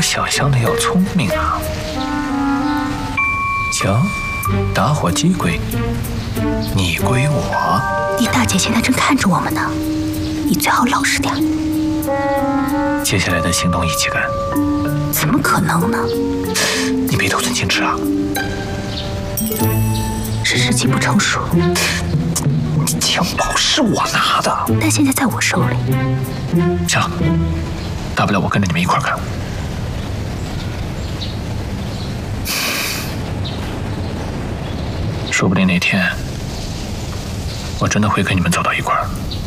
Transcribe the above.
想象的要聪明啊。行，打火机归你，你归我。 你大姐现在正看着我们呢，你最好老实点。 接下来的行动一起干。 怎么可能呢？ 你别得寸进尺啊！ 是时机不成熟。 枪宝是我拿的， 但现在在我手里。 行了，大不了我跟着你们一块干。说不定哪天我真的会跟你们走到一块儿。